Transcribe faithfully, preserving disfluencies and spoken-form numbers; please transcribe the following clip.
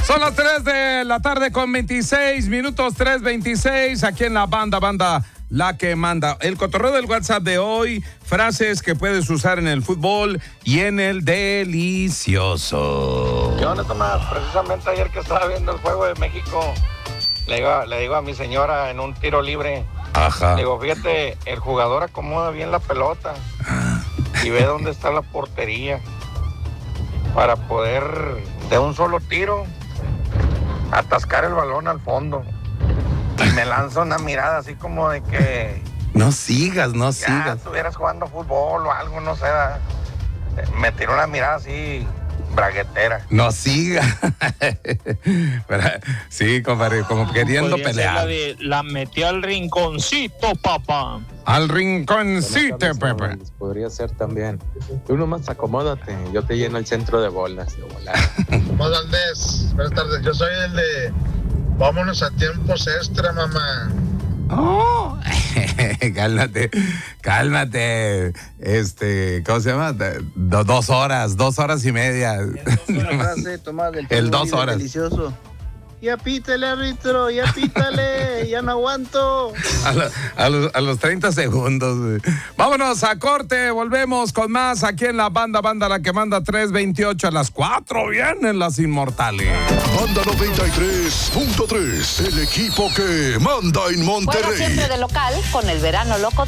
Son las tres de la tarde con veintiséis minutos, tres veintiséis, aquí en la banda, banda la que manda. El cotorreo del WhatsApp de hoy, frases que puedes usar en el fútbol y en el delicioso. ¿Qué onda, Tomás? Precisamente ayer que estaba viendo el juego de México, le digo, le digo a mi señora en un tiro libre, Ajá. le digo, fíjate, el jugador acomoda bien la pelota y ve dónde está la portería para poder, de un solo tiro, atascar el balón al fondo. Y me lanza una mirada así como de que... No sigas, no ya sigas. estuvieras jugando fútbol o algo, no sé. Me tiró una mirada así, braguetera. No sigas. Sí, compadre, como queriendo Podría ser pelear. La, de, la metió al rinconcito, papá. Al rinconcito, Pepe. Podría ser también. Tú nomás acomódate, yo te lleno el centro de bolas. De volar. Tomás Valdés, buenas tardes. Yo soy el de vámonos a tiempos extra, mamá. Oh. Cálmate, cálmate. Este, ¿cómo se llama? Do, dos horas, dos horas y media. Una frase, Tomás, del El dos libre horas. delicioso. Ya pítale, árbitro, ya pítale, ya no aguanto. A, lo, a, los, a los treinta segundos. Vámonos a corte, volvemos con más aquí en la banda, banda la que manda tres veintiocho a las cuatro. Vienen las inmortales. Banda noventa y tres punto tres, el equipo que manda en Monterrey. Bueno, siempre de local, con el verano loco.